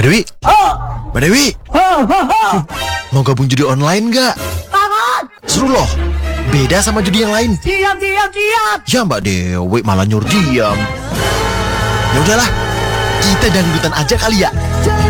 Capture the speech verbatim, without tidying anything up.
Mbak Dewi, Oh, Mbak Dewi, oh, oh, oh. mau gabung judi online nggak? Banget. Seru loh, beda sama judi yang lain. Diam, diam, diam. Ya Mbak Dewi malah nyuruh diam. Ya udahlah, kita dangdutan aja kali ya.